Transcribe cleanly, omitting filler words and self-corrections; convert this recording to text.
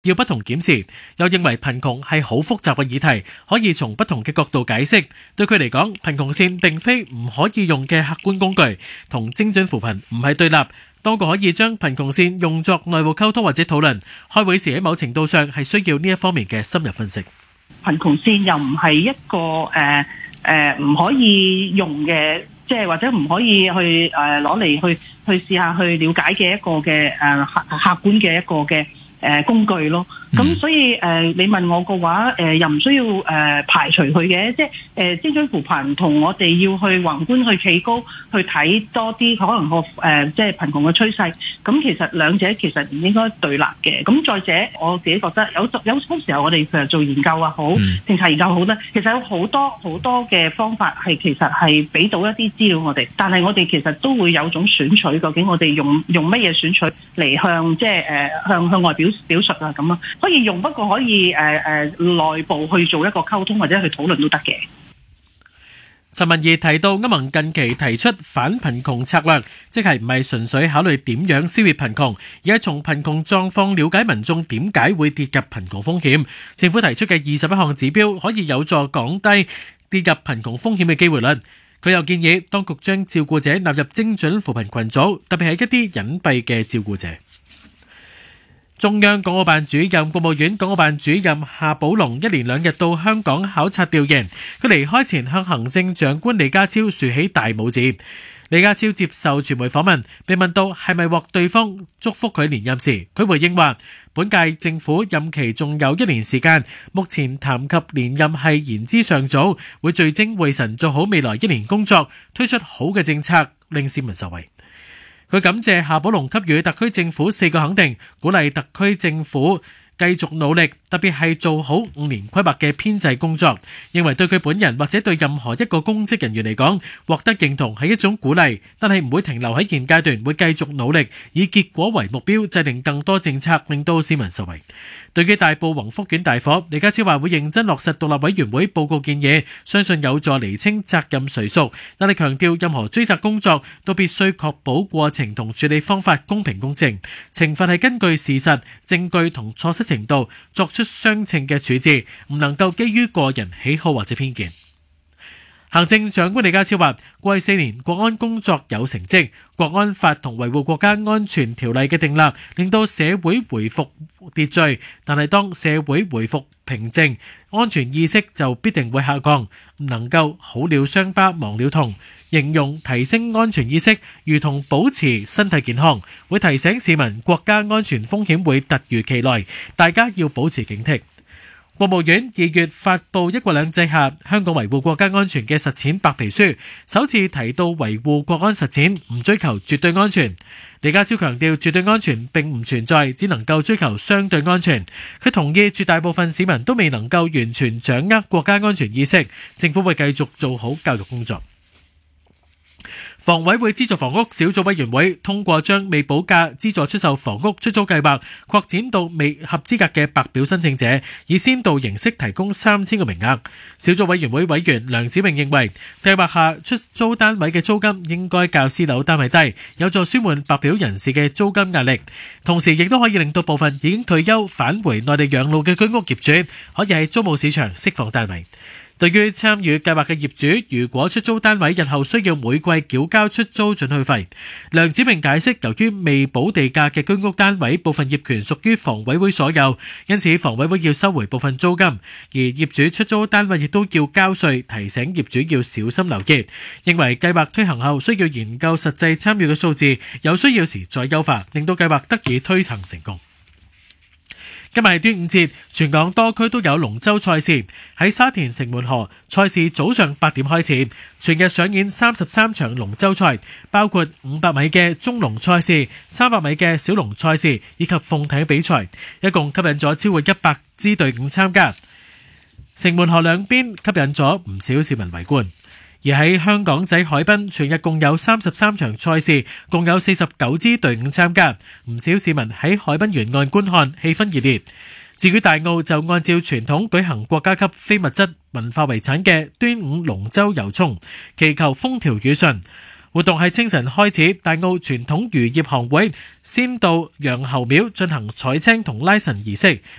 要不同檢視，又認為貧窮係好複雜嘅議題，可以從不同嘅角度解釋。對佢嚟講，貧窮線並非唔可以用嘅客觀工具，同精準扶貧唔係對立。當局可以將貧窮線用作內部溝通或者討論。開會時喺某程度上係需要呢一方面嘅深入分析。 貧窮線又唔係一個唔可以用嘅，即係或者唔可以去攞嚟去試下去了解嘅一個嘅客觀嘅一個嘅工具咯。咁所以你問我嘅話，又唔需要排除佢嘅，即係精準扶貧同我哋要去宏觀去企高去睇多啲可能個即係貧窮嘅趨勢。咁其實兩者其實唔應該對立嘅。咁再者，我自己覺得有好時候我哋譬如做研究啊好，政策研究好咧，其實有好多嘅方法係其實係俾到一啲資料我哋，但係我哋其實都會有種選取，究竟我哋用乜嘢選取嚟向即係向外表述啊咁啊。可以用，不過可以內部去做一個溝通或者去討論都得嘅。 陳文儀提到，歐盟近期提出反貧窮策略，即係唔係純粹考慮點樣消滅貧窮，而係從貧窮狀況了解民眾點解會跌入貧窮風險。政府提出嘅21項指標可以有助降低跌入貧窮風險嘅機會率。佢又建議當局將照顧者納入精準扶貧群組，特別係一啲隱蔽嘅照顧者。中央港澳辦主任、國務院港澳辦主任夏寶龍1連2日到香港考察調研。佢離開前向行政長官李家超豎起大拇指。李家超接受傳媒訪問，被問到係咪獲對方祝福佢連任時，佢回應話：本屆政府任期仲有1年時間，目前談及連任係言之尚早，會聚精會神做好未來1年工作，推出好嘅政策，令市民受惠。佢感謝夏寶龍給予特區政府4個肯定，鼓勵特區政府繼續努力，特別係做好5年規劃嘅編制工作。認為對佢本人或者對任何一個公職人員嚟講，獲得認同係一種鼓勵，但係唔會停留喺現階段，會繼續努力，以結果為目標，制定更多政策，令到市民受惠。對於大埔宏福苑大火，李家超話會認真落實獨立委員會報告建議，相信有助釐清責任誰屬，但係強調任何追責工作都必須確保過程同處理方法公平公正，懲罰係根據事實、證據同錯失程度作出相稱嘅處置，唔能夠基於個人喜好或者偏見。行政長官李家超話：過去4年國安工作有成績，國安法同維護國家安全條例嘅訂立，令到社會回復秩序。但係當社會回復平靜，安全意識就必定會下降，唔能夠好了傷疤忘了痛。形容提升安全意識如同保持身體健康，會提醒市民國家安全風險會突如其來，大家要保持警惕。國務院2月發布《一國兩制下香港維護國家安全嘅實踐白皮書》，首次提到維護國安實踐唔追求絕對安全。李家超強調絕對安全並唔存在，只能夠追求相對安全。佢同意絕大部分市民都未能夠完全掌握國家安全意識，政府會繼續做好教育工作。房委會資助房屋小組委員會通過將未補價資助出售房屋出租計劃擴展到未合資格嘅白表申請者，以先導形式提供3000個名額。小組委員會委員梁子穎認為，計劃下出租單位嘅租金應該較私樓單位低，有助舒緩白表人士嘅租金壓力，同時亦都可以令到部分已經退休返回內地養老嘅居屋業主可以喺租務市場釋放單位。對於參與計劃嘅業主，如果出租單位日後需要每季繳交出租准許費，梁子明解釋，由於未補地價嘅居屋單位部分業權屬於房委會所有，因此房委會要收回部分租金，而業主出租單位亦都要交稅，提醒業主要小心留意。認為計劃推行後需要研究實際參與嘅數字，有需要時再優化，令到計劃得以推行成功。今日係端午節，全港多區都有龍舟賽事。喺沙田城門河，賽事早上8點開始，全日上演33場龍舟賽，包括500米嘅中龍賽事、300米嘅小龍賽事以及鳳艇比賽，一共吸引咗超過100支隊伍參加。城門河兩邊吸引咗唔少市民圍觀。而喺香港仔海濱，全日共有33場賽事，共有49支隊伍參加，唔少市民喺海濱沿岸觀看，氣氛熱烈。至於大澳就按照傳統舉行國家級非物質文化遺產嘅端午龍舟遊涌，祈求風調雨順。活動係清晨開始，大澳傳統漁業行會先到楊侯廟進行採青同拉神儀式，